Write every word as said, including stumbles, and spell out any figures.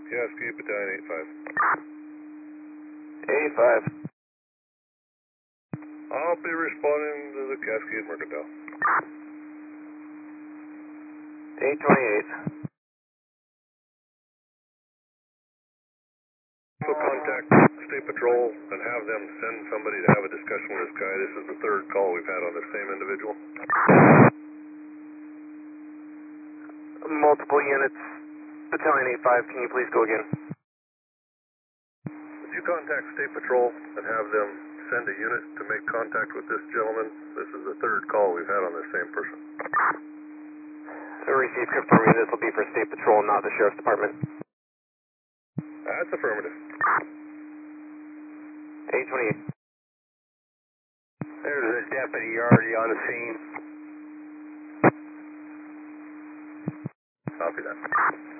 Cascade Battalion eight five. eight five. I'll be responding to the Cascade Mercantile. eight twenty-eight. So contact State Patrol and have them send somebody to have a discussion with this guy. This is the third call we've had on the same individual. Multiple units. Battalion eight five, can you please go again? Would you contact State Patrol and have them send a unit to make contact with this gentleman? This is the third call we've had on the same person. So receive confirming this will be for State Patrol, not the Sheriff's Department. That's affirmative. eight twenty-eight. There's a deputy already on the scene. Copy that.